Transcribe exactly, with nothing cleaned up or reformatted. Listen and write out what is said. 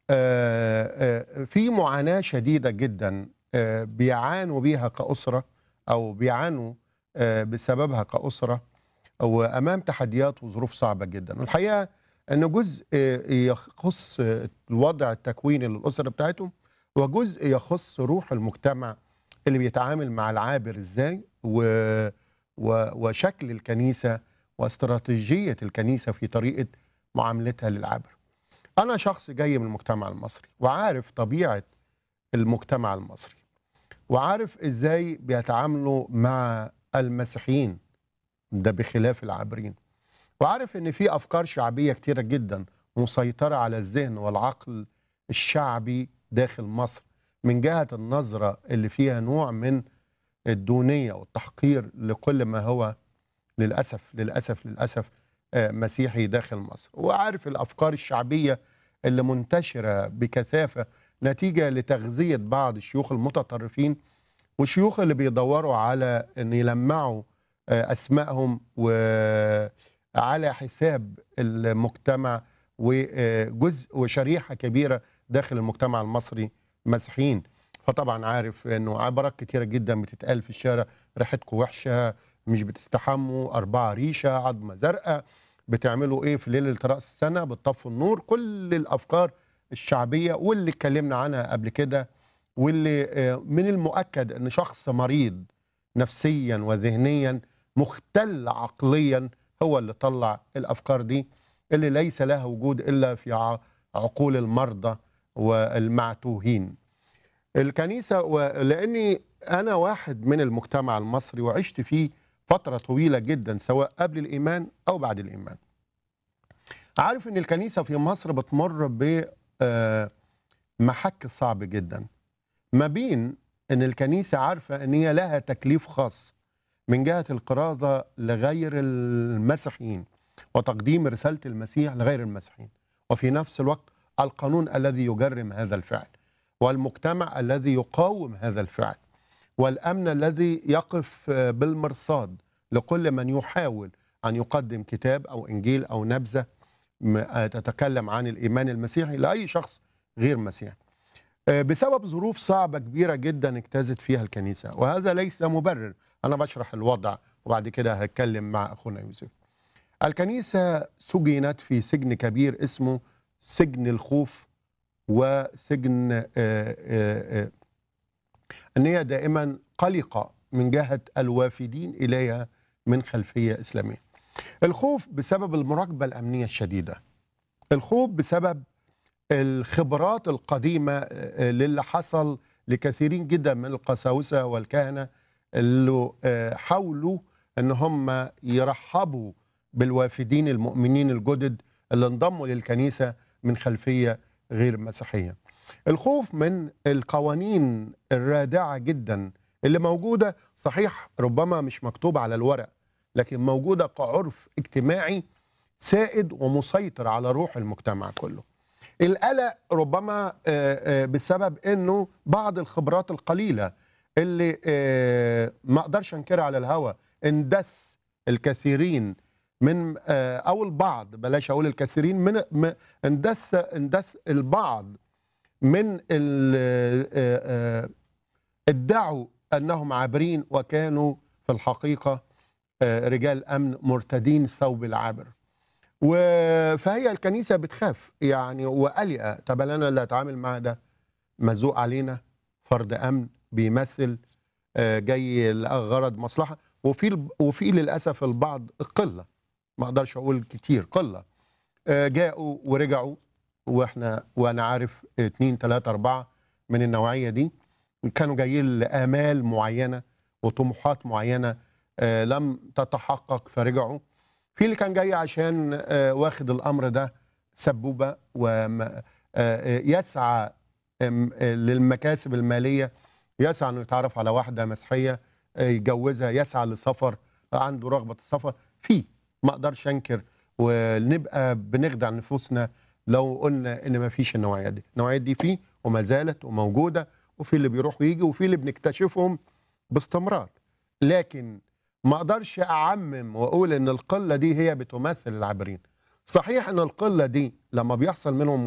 آه، آه، في معاناة شديدة جدا آه، بيعانوا بيها كأسرة أو بيعانوا آه، بسببها كأسرة وأمام تحديات وظروف صعبة جدا. والحقيقة أن جزء آه، يخص آه، الوضع التكويني للأسرة بتاعتهم، وجزء يخص روح المجتمع اللي بيتعامل مع العابر إزاي و و- وشكل الكنيسة واستراتيجية الكنيسة في طريقة معاملتها للعابر. أنا شخص جاي من المجتمع المصري وعارف طبيعة المجتمع المصري، وعارف إزاي بيتعاملوا مع المسيحيين، ده بخلاف العابرين. وعارف إن في أفكار شعبية كتيرة جدا مسيطرة على الذهن والعقل الشعبي داخل مصر، من جهة النظرة اللي فيها نوع من الدونية والتحقير لكل ما هو للأسف للأسف للأسف آه، مسيحي داخل مصر. وعارف الأفكار الشعبية اللي منتشرة بكثافة نتيجة لتغذية بعض الشيوخ المتطرفين، والشيوخ اللي بيدوروا على أن يلمعوا آه، أسمائهم وعلى حساب المجتمع وجزء وشريحة كبيرة داخل المجتمع المصري مسيحيين. فطبعا عارف أنه عبارات كتيرة جدا بتتقال في الشارع: ريحتكم وحشة، مش بتستحموا، أربعة ريشة، عظمة زرقاء، بتعملوا إيه في ليلة رأس السنة، بتطفوا النور. كل الأفكار الشعبية واللي اتكلمنا عنها قبل كده، واللي آه، من المؤكد أن شخص مريض نفسيا وذهنيا مختل عقليا هو اللي طلع الأفكار دي، اللي ليس لها وجود إلا في ع- عقول المرضى والمعتوهين. الكنيسة، ولأني أنا واحد من المجتمع المصري وعشت فيه فترة طويلة جدا سواء قبل الإيمان أو بعد الإيمان، عارف أن الكنيسة في مصر بتمر بمحك صعب جدا، ما بين أن الكنيسة عارفة أن هي لها تكليف خاص من جهة القراضة لغير المسيحيين وتقديم رسالة المسيح لغير المسيحيين، وفي نفس الوقت القانون الذي يجرم هذا الفعل، والمجتمع الذي يقاوم هذا الفعل، والأمن الذي يقف بالمرصاد لكل من يحاول أن يقدم كتاب أو إنجيل أو نبذة م- تتكلم عن الإيمان المسيحي لأي شخص غير مسيحي، بسبب ظروف صعبة كبيرة جدا اجتازت فيها الكنيسة. وهذا ليس مبرر، أنا بشرح الوضع وبعد كده هتكلم مع أخونا يوسف. الكنيسة سجنت في سجن كبير اسمه سجن الخوف، وسجن آه، آه، آه، أن هي دائما قلقة من جهة الوافدين إليها من خلفية إسلامية. الخوف بسبب المراقبة الأمنية الشديدة، الخوف بسبب الخبرات القديمة آه، للي حصل لكثيرين جدا من القساوسة والكهنة اللي آه، حاولوا أن هم يرحبوا بالوافدين المؤمنين الجدد اللي انضموا للكنيسة من خلفية غير مسيحية. الخوف من القوانين الرادعة جدا اللي موجودة، صحيح ربما مش مكتوبة على الورق، لكن موجودة كعرف اجتماعي سائد ومسيطر على روح المجتمع كله. القلق ربما آه، آه، بسبب انه بعض الخبرات القليله اللي آه، ما اقدرش انكرها على الهوى اندس الكثيرين من آه، او البعض، بلاش اقول الكثيرين، من م- اندس اندس البعض من ال- آه، آه، ادعوا انهم عابرين وكانوا في الحقيقه آه، رجال امن مرتدين ثوب العابر. و- فهي الكنيسة بتخاف يعني وقلقة. طب أنا اللي هتعامل مع ده مزوق علينا، فرد أمن بيمثل آه، جاي لغرض مصلحة، وفي الب- وفي للأسف البعض قلة، ما أقدرش أقول كتير، قلة آه، جاءوا ورجعوا، وإحنا وأنا عارف اتنين تلاتة أربعة من النوعية دي كانوا جايين لآمال معينة وطموحات معينة آه، لم تتحقق فرجعوا. في اللي كان جاي عشان آه، واخد الامر ده سبوبه ويسعى للمكاسب الماليه، يسعى انه يتعرف على واحده مسيحيه آه، يتجوزها، يسعى لسفر، عنده رغبه السفر. في ما اقدرش انكر ونبقى بنخدع نفوسنا لو قلنا ان ما فيش النوعيات دي. النوعيات دي فيه وما زالت وموجوده، وفي اللي بيروح ويجي، وفي اللي بنكتشفهم باستمرار. لكن ما اقدرش اعمم واقول ان القله دي هي بتمثل العابرين. صحيح ان القله دي لما بيحصل منهم